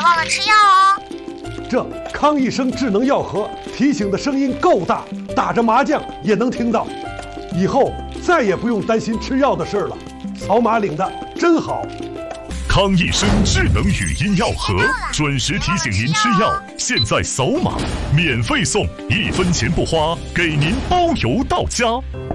忘了吃药哦。 这康益生智能药盒提醒的声音够大，打着麻将也能听到。以后再也不用担心吃药的事了，扫码领的真好。 康益生智能语音药盒，准时提醒您吃药。现在扫码，免费送，1分钱不花，给您包邮到家。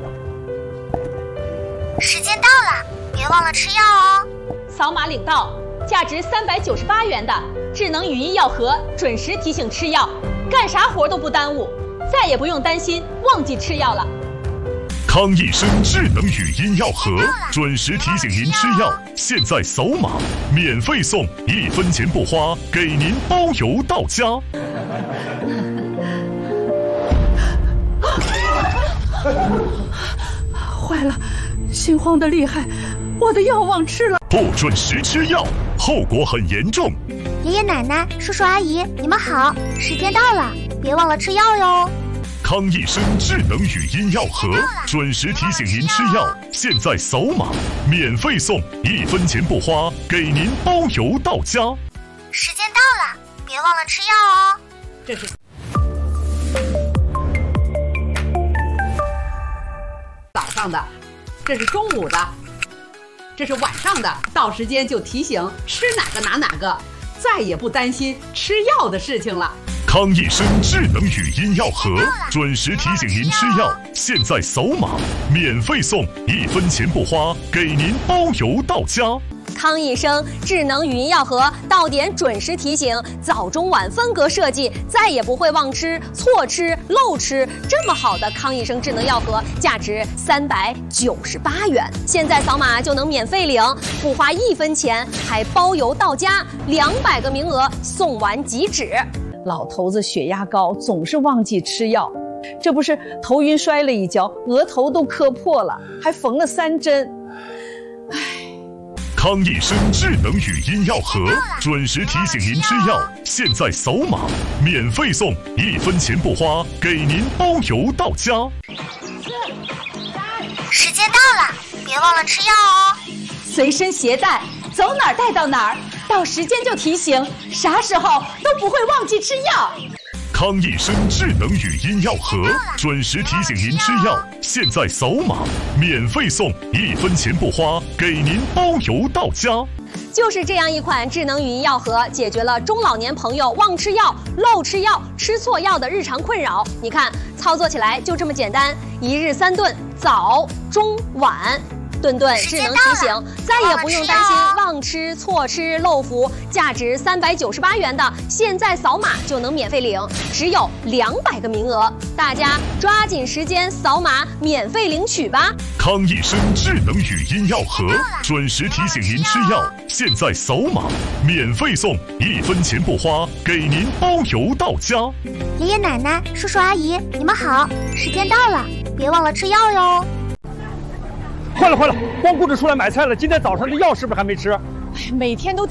时间到了，别忘了吃药哦。 扫码领到，价值398元的智能语音药盒，准时提醒吃药，干啥活都不耽误，再也不用担心忘记吃药了。 康益生智能语音药盒，准时提醒您吃药。现在扫码，免费送，1分钱不花，给您包邮到家。 坏了，心慌得厉害，我的药忘吃了。 不准时吃药，后果很严重。 爷爷奶奶、叔叔阿姨，你们好，时间到了，别忘了吃药哟。 康益生智能语音药盒，准时提醒您吃药。现在扫码，免费送，1分钱不花，给您包邮到家。 时间到了，别忘了吃药哦。 这是早上的，这是中午的，这是晚上的，到时间就提醒吃哪个拿哪个，再也不担心吃药的事情了。 康益生智能语音药盒，准时提醒您吃药。现在扫码，免费送，1分钱不花，给您包邮到家。 康益生智能语音药盒到点准时提醒，早中晚分隔设计，再也不会忘吃、错吃、漏吃。这么好的康益生智能药盒，价值398元，现在扫码就能免费领，不花1分钱，还包邮到家，200个名额，送完即止。 老头子血压高，总是忘记吃药，这不是头晕摔了一跤，额头都磕破了，还缝了3针。 康益生智能语音药盒，准时提醒您吃药。现在扫码，免费送，1分钱不花，给您包邮到家。 时间到了，别忘了吃药哦。 随身携带，走哪儿带到哪儿，到时间就提醒，啥时候都不会忘记吃药。 康益生智能语音药盒，准时提醒您吃药。现在扫码，免费送，1分钱不花，给您包邮到家。 就是这样一款智能语音药盒，解决了中老年朋友忘吃药、漏吃药、吃错药的日常困扰。你看，操作起来就这么简单，1日3顿，早、中、晚。顿顿智能提醒，再也不用担心忘吃、错吃、漏服。价值398元的，现在扫码就能免费领，只有200个名额，大家抓紧时间扫码免费领取吧。 康益生智能语音药盒，准时提醒您吃药。现在扫码，免费送，1分钱不花，给您包邮到家。 爷爷奶奶、叔叔阿姨，你们好，时间到了，别忘了吃药哟。 坏了，光顾着出来买菜了，今天早上的药是不是还没吃？ 每天都